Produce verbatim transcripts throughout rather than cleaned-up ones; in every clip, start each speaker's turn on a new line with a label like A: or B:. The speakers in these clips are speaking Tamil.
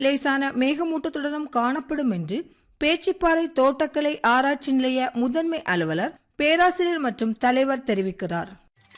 A: லேசான மேகமூட்டத்துடனும் காணப்படும் என்று பேச்சிப்பாறை தோட்டக்கலை ஆராய்ச்சி நிலைய முதன்மை அலுவலர், பேராசிரியர் மற்றும் தலைவர் தெரிவிக்கிறார்.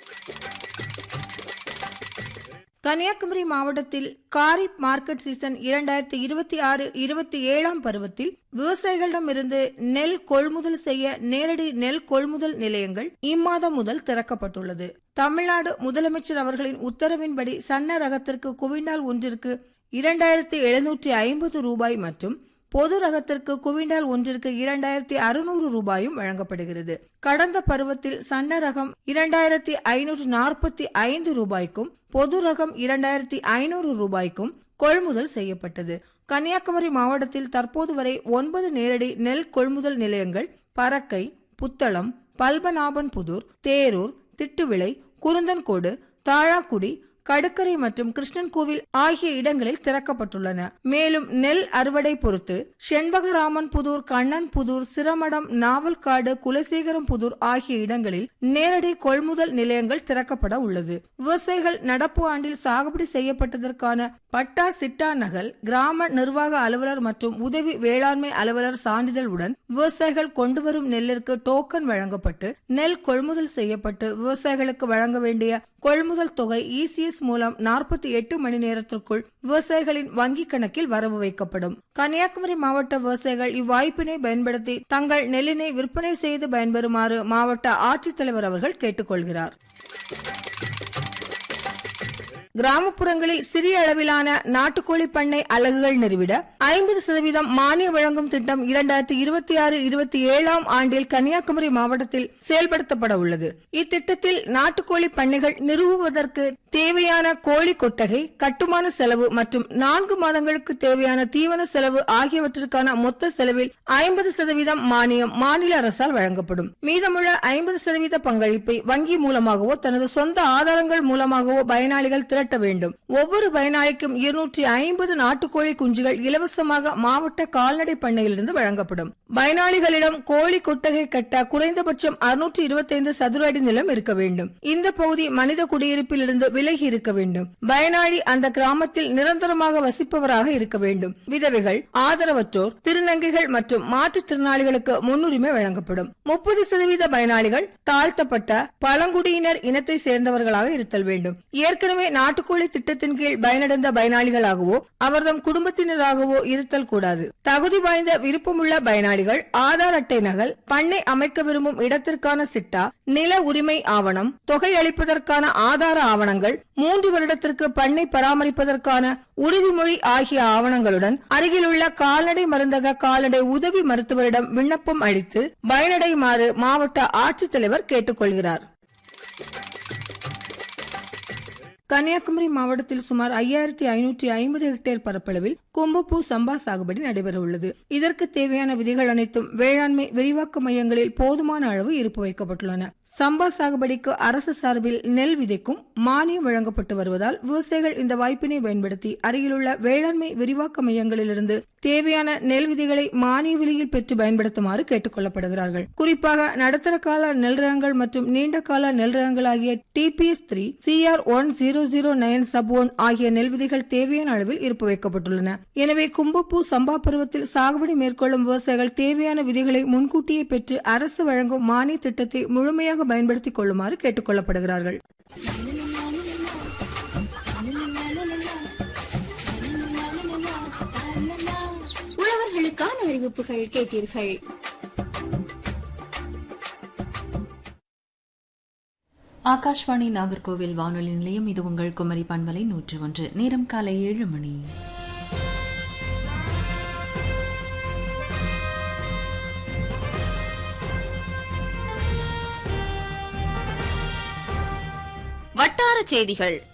A: கன்னியாகுமரி மாவட்டத்தில் காரிப் மார்க்கெட் சீசன் இரண்டாயிரத்தி இருபத்தி ஆறு இருபத்தி ஏழாம் பருவத்தில் விவசாயிகளிடமிருந்து நெல் கொள்முதல் செய்ய நேரடி நெல் கொள்முதல் நிலையங்கள் இம்மாதம் முதல் திறக்கப்பட்டுள்ளது. தமிழ்நாடு முதலமைச்சர் அவர்களின் உத்தரவின்படி சன்ன ரகத்திற்கு குவிண்டால் ஒன்றிற்கு இரண்டாயிரத்தி எழுநூற்றி ஐம்பது ரூபாய் மற்றும் பொது ரகத்திற்கு குவிண்டால் ஒன்றிற்கு இரண்டாயிரத்தி அறுநூறு ரூபாயும் வழங்கப்படுகிறது. கடந்த பருவத்தில் சன்ன ரகம் இரண்டாயிரத்தி ஐநூற்று நாற்பத்தி ஐந்து ரூபாய்க்கும் பொது ரகம் இரண்டாயிரத்தி ஐநூறு ரூபாய்க்கும் கொள்முதல் செய்யப்பட்டது. கன்னியாகுமரி மாவட்டத்தில் தற்போது வரை ஒன்பது நேரடி நெல் கொள்முதல் நிலையங்கள் பறக்கை, புத்தளம், பல்பநாபன்புதூர், தேரூர், திட்டுவிளை, குருந்தன்கோடு, தாழாக்குடி, கடுக்கரை மற்றும் கிருஷ்ணன்கோவில் ஆகிய இடங்களில் திறக்கப்பட்டுள்ளன. மேலும் நெல் அறுவடை பொறுத்து செண்பகராமன் புதூர், கண்ணன் புதூர், சிரமடம், நாவல்காடு, குலசேகரம் புதூர் ஆகிய இடங்களில் நேரடி கொள்முதல் நிலையங்கள் திறக்கப்பட உள்ளது. விவசாயிகள் நடப்பு ஆண்டில் சாகுபடி செய்யப்பட்டதற்கான பட்டா, சிட்டா நகல், கிராம நிர்வாக அலுவலர் மற்றும் உதவி வேளாண்மை அலுவலர் சான்றிதழுடன் விவசாயிகள் கொண்டுவரும் நெல்லிற்கு டோக்கன் வழங்கப்பட்டு நெல் கொள்முதல் செய்யப்பட்டு விவசாயிகளுக்கு வழங்க வேண்டிய கொள்முதல் தொகை இசிஎஸ் மூலம் நாற்பத்தி எட்டு மணி நேரத்திற்குள் விவசாயிகளின் வங்கி கணக்கில் வரவு வைக்கப்படும். கன்னியாகுமரி மாவட்ட விவசாயிகள் இவ்வாய்ப்பினை பயன்படுத்தி தங்கள் நெல்லினை விற்பனை செய்து பயன்பெறுமாறு மாவட்ட ஆட்சித்தலைவர் அவர்கள் கேட்டுக்கொள்கிறார். கிராமப்புறங்களில் சிறிய அளவிலான நாட்டுக்கோழி பண்ணை அலகுகள் நிறுவிட ஐம்பது சதவீதம் மானியம் வழங்கும் திட்டம் இரண்டாயிரத்தி இருபத்தி ஆறு இருபத்தி ஏழாம் ஆண்டில் கன்னியாகுமரி மாவட்டத்தில் செயல்படுத்தப்பட உள்ளது. இத்திட்டத்தில் நாட்டுக்கோழி பண்ணைகள் நிறுவுவதற்கு தேவையான கோழி கொட்டகை, கட்டுமான செலவு மற்றும் நான்கு மாதங்களுக்கு தேவையான தீவன செலவு ஆகியவற்றிற்கான மொத்த செலவில் ஐம்பது சதவீதம் மானியம் மாநில அரசால் வழங்கப்படும். மீதமுள்ள ஐம்பது சதவீத பங்களிப்பை வங்கி மூலமாகவோ தனது சொந்த ஆதாரங்கள் மூலமாகவோ பயனாளிகள் திரட்ட வேண்டும். ஒவ்வொரு பயனாளிக்கும் இருநூற்றி ஐம்பது நாட்டுக்கோழி குஞ்சுகள் இலவசமாக மாவட்ட கால்நடை பண்ணையிலிருந்து வழங்கப்படும். பயனாளிகளிடம் கோழி கொட்டகை கட்ட குறைந்தபட்சம் அறுநூற்றி இருபத்தி ஐந்து சதுர அடி நிலம் இருக்க வேண்டும். இந்த பகுதி மனித குடியிருப்பில் இருந்து விலகி இருக்க வேண்டும். பயனாளி அந்த கிராமத்தில் நிரந்தரமாக வசிப்பவராக இருக்க வேண்டும். விதவைகள், ஆதரவற்றோர், திருநங்கைகள் மற்றும் மாற்றுத்திறனாளிகளுக்கு முன்னுரிமை வழங்கப்படும். முப்பது சதவீத பயனாளிகள் தாழ்த்தப்பட்ட பழங்குடியினர் இனத்தை சேர்ந்தவர்களாக இருத்தல் வேண்டும். ஏற்கனவே நாட்டுக்கோழி திட்டத்தின் கீழ் பயனடைந்த பயனாளிகளாகவோ அவர்தம் குடும்பத்தினராகவோ இருத்தல் கூடாது. தகுதி வாய்ந்த விருப்பமுள்ள பயனாளிகள் ஆதார் அட்டை நகல், பண்ணை அமைக்க விரும்பும் இடத்திற்கான சிட்டா, நில உரிமை ஆவணம், தொகை அளிப்பதற்கான ஆதார ஆவணங்கள், மூன்று வருடத்திற்கு பண்ணை பராமரிப்பதற்கான உறுதிமொழி ஆகிய ஆவணங்களுடன் அருகிலுள்ள கால்நடை மருந்தக கால்நடை உதவி மருத்துவரிடம் விண்ணப்பம் அளித்து பயனடையுமாறு மாவட்ட ஆட்சித்தலைவர் கேட்டுக்கொள்கிறார். கன்னியாகுமரி மாவட்டத்தில் சுமார் ஐயாயிரத்தி ஐநூற்றி ஐம்பது ஹெக்டேர் பரப்பளவில் கும்பப்பூ சம்பா சாகுபடி நடைபெற உள்ளது. இதற்கு தேவையான விதிகள் அனைத்தும் வேளாண்மை விரிவாக்க மையங்களில் போதுமான அளவு இருப்பு வைக்கப்பட்டுள்ளன. சம்பா சாகுபடிக்கு அரசு சார்பில் நெல் விதைக்கும் மானியம் வழங்கப்பட்டு வருவதால் விவசாயிகள் இந்த வாய்ப்பினை பயன்படுத்தி அருகிலுள்ள வேளாண்மை விரிவாக்க மையங்களிலிருந்து தேவையான நெல் விதைகளை மானிய விலையில் பெற்று பயன்படுத்துமாறு கேட்டுக் கொள்ளப்படுகிறார்கள். குறிப்பாக நடுத்தர கால நெல் ரகங்கள் மற்றும் நீண்ட கால நெல் ரகங்கள் ஆகிய DPS three, CR one zero zero nine sub one ஆகிய நெல் விதைகள் தேவையான அளவில் இருப்பு வைக்கப்பட்டுள்ளன. எனவே கும்பப்பூ சம்பா பருவத்தில் சாகுபடி மேற்கொள்ளும் விவசாயிகள் தேவையான விதைகளை முன்கூட்டியே பெற்று அரசு வழங்கும் மானிய திட்டத்தை முழுமையாக பயன்படுத்திக் கொள்ளுமாறு கேட்டுக் கொள்ளப்படுகிறார்கள்.
B: உழவர்களுக்கான அறிவிப்புகள் கேட்டீர்கள்.
C: ஆகாஷ்வாணி நாகர்கோவில் வானொலி நிலையம். இது உங்கள் குமரி பண்பலை நூற்று ஒன்று. நேரம் காலை ஏழு மணி.
B: வட்டார செய்திகள்.